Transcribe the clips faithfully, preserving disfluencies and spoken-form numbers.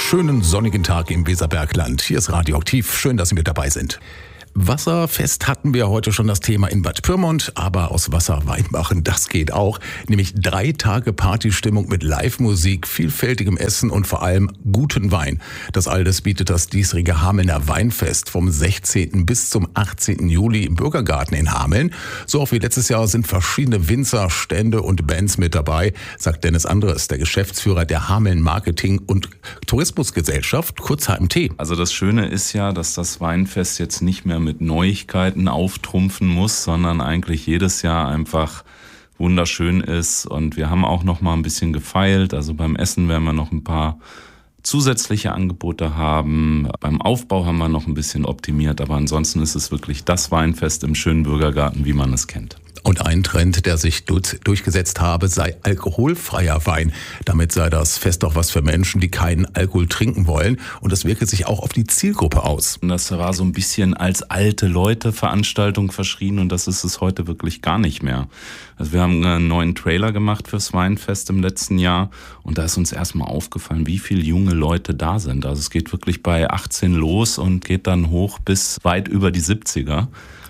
schönen sonnigen Tag im Weserbergland. Hier ist Radioaktiv. Schön, dass Sie mit dabei sind. Wasserfest hatten wir heute schon das Thema in Bad Pyrmont, aber aus Wasser Wein machen, das geht auch. Nämlich drei Tage Partystimmung mit Live-Musik, vielfältigem Essen und vor allem guten Wein. Das alles bietet das diesjährige Hamelner Weinfest vom sechzehnten bis zum achtzehnten Juli im Bürgergarten in Hameln. So auch wie letztes Jahr sind verschiedene Winzer, Stände und Bands mit dabei, sagt Dennis Andres, der Geschäftsführer der Hameln Marketing- und Tourismusgesellschaft, kurz H M T. Also das Schöne ist ja, dass das Weinfest jetzt nicht mehr mit Neuigkeiten auftrumpfen muss, sondern eigentlich jedes Jahr einfach wunderschön ist. Und wir haben auch noch mal ein bisschen gefeilt. Also beim Essen werden wir noch ein paar zusätzliche Angebote haben. Beim Aufbau haben wir noch ein bisschen optimiert. Aber ansonsten ist es wirklich das Weinfest im schönen Bürgergarten, wie man es kennt. Und ein Trend, der sich durchgesetzt habe, sei alkoholfreier Wein. Damit sei das Fest auch was für Menschen, die keinen Alkohol trinken wollen. Und das wirke sich auch auf die Zielgruppe aus. Und das war so ein bisschen als alte Leute Veranstaltung verschrien und das ist es heute wirklich gar nicht mehr. Also wir haben einen neuen Trailer gemacht fürs Weinfest im letzten Jahr und da ist uns erstmal aufgefallen, wie viele junge Leute da sind. Also es geht wirklich bei achtzehn los und geht dann hoch bis weit über die siebziger.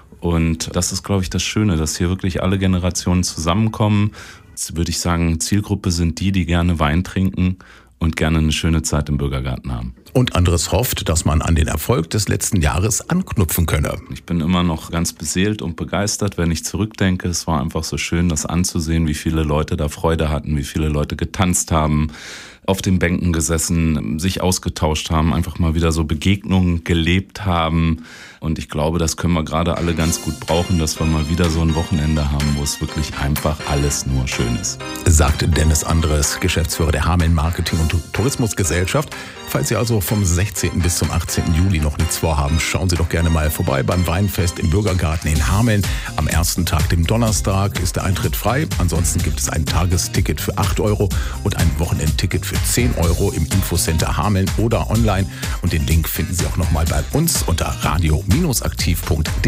Und das ist, glaube ich, das Schöne, dass hier wirklich alle Generationen zusammenkommen. Jetzt würde ich sagen, Zielgruppe sind die, die gerne Wein trinken und gerne eine schöne Zeit im Bürgergarten haben. Und Andres hofft, dass man an den Erfolg des letzten Jahres anknüpfen könne. Ich bin immer noch ganz beseelt und begeistert, wenn ich zurückdenke. Es war einfach so schön, das anzusehen, wie viele Leute da Freude hatten, wie viele Leute getanzt haben, auf den Bänken gesessen, sich ausgetauscht haben, einfach mal wieder so Begegnungen gelebt haben. Und ich glaube, das können wir gerade alle ganz gut brauchen, dass wir mal wieder so ein Wochenende haben, wo es wirklich einfach alles nur schön ist. Sagt Dennis Andres, Geschäftsführer der Hameln Marketing- und Tourismusgesellschaft. Falls Sie also vom sechzehnten bis zum achtzehnten Juli noch nichts vorhaben, schauen Sie doch gerne mal vorbei beim Weinfest im Bürgergarten in Hameln. Am ersten Tag, dem Donnerstag, ist der Eintritt frei. Ansonsten gibt es ein Tagesticket für acht Euro und ein Wochenendticket für zehn Euro im Infocenter Hameln oder online. Und den Link finden Sie auch nochmal bei uns unter radio aktiv punkt de.